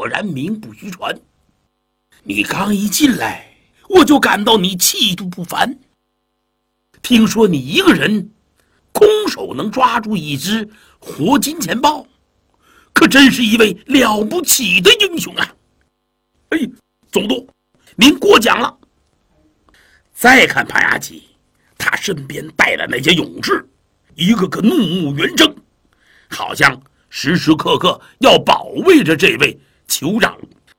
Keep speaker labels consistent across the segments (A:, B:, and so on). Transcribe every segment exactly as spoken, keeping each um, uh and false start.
A: 果然名不虚传。你刚一进来，我就感到你气度不凡。听说你一个人空手能抓住一只活金钱豹，可真是一位了不起的英雄啊！哎，总督，您过奖了。再看潘雅吉，他身边带的那些勇士，一个个怒目圆睁，好像时时刻刻要保卫着这位酋长。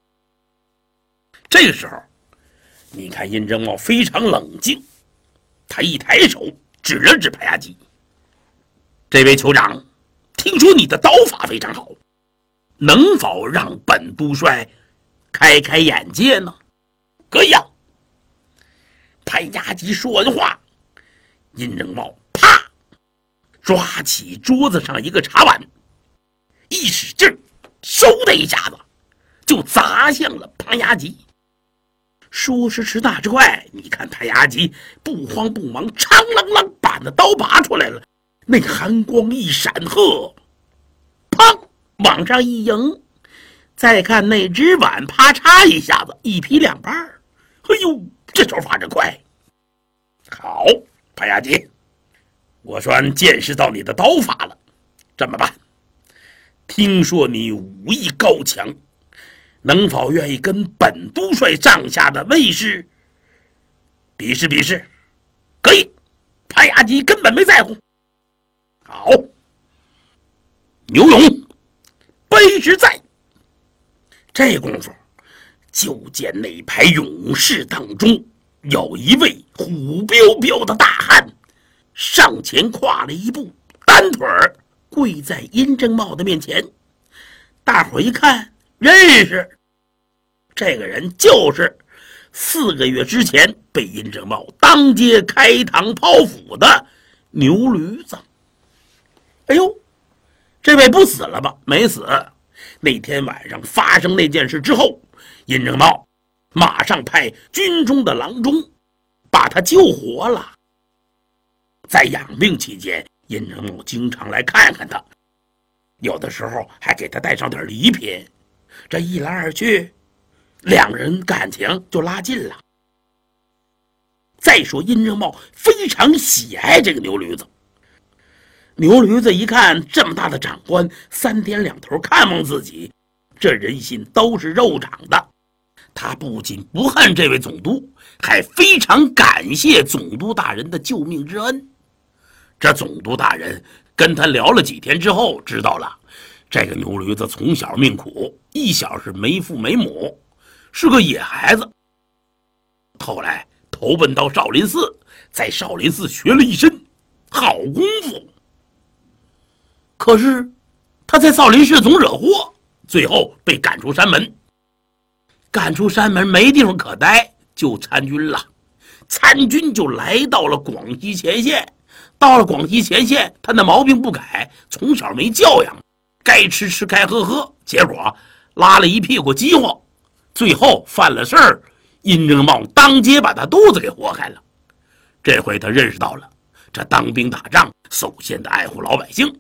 A: 这个时候，你看殷正茂非常冷静，他一抬手指了指潘雅吉：“这位酋长，听说你的刀法非常好，能否让本督帅开开眼界呢？”“可以啊。”潘雅吉说完话，殷正茂啪抓起桌子上一个茶碗，一使劲，嗖的一下子就砸向了潘雅吉。说时迟，那时快，你看潘雅吉不慌不忙，长啷啷把那刀拔出来了，那寒光一闪，呵，砰，往上一迎。再看那只碗，啪嚓一下子一劈两半。哎呦，这手法真快！好，潘雅吉，我算见识到你的刀法了。这么办？听说你武艺高强，能否愿意跟本督帅帐下的卫士比试比试？可以，潘雅吉根本没在乎。好，牛勇，卑职在。这功夫，就见那排勇士当中有一位虎彪彪的大汉，上前跨了一步，单腿儿跪在殷正茂的面前。大伙一看，认识，这个人就是四个月之前被殷正茂当街开膛剖腹的牛驴子。哎呦，这位不死了吧？没死。那天晚上发生那件事之后，殷正茂马上派军中的郎中把他救活了。在养病期间，殷正茂经常来看看他，有的时候还给他带上点礼品。这一来二去，两人感情就拉近了。再说殷正茂非常喜爱这个牛驴子。牛驴子一看这么大的长官三天两头看望自己，这人心都是肉长的。他不仅不恨这位总督，还非常感谢总督大人的救命之恩。这总督大人跟他聊了几天之后，知道了这个牛驴子从小命苦，一小是没父没母，是个野孩子。后来投奔到少林寺，在少林寺学了一身好功夫。可是他在少林寺总惹祸，最后被赶出山门。赶出山门没地方可待，就参军了。参军就来到了广西前线。到了广西前线，他那毛病不改，从小没教养，该吃吃该喝喝，结果拉了一屁股饥荒，最后犯了事儿，殷正茂当街把他肚子给活开了。这回他认识到了，这当兵打仗首先得爱护老百姓。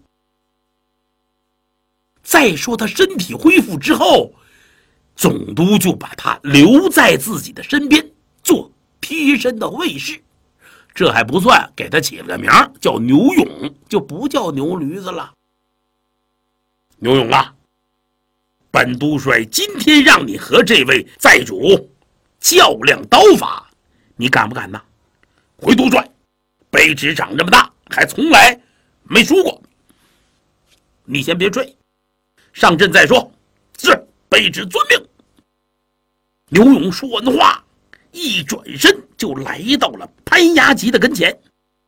A: 再说他身体恢复之后，总督就把他留在自己的身边做贴身的卫士。这还不算，给他起了个名叫牛勇，就不叫牛驴子了。牛勇啊，本督帅今天让你和这位寨主较量刀法，你敢不敢呢？回督帅，卑职长这么大，还从来没输过。你先别追，上阵再说。是，卑职遵命。牛勇说完话，一转身就来到了潘雅吉的跟前。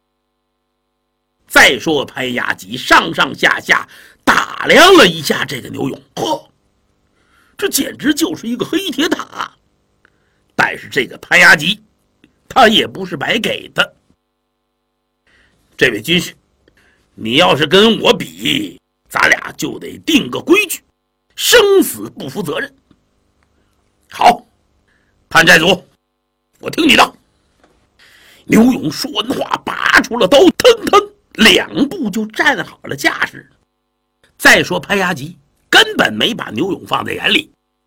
A: 再说潘雅吉上上下下打量了一下这个牛勇，呵，这简直就是一个黑铁塔。但是这个潘雅吉他也不是白给的。这位军师，你要是跟我比，咱俩就得定个规矩，生死不负责任。好，潘寨主，我听你的。牛勇说完话，拔出了刀，腾腾两步就站好了架势。再说潘雅吉根本没把牛勇放在眼里，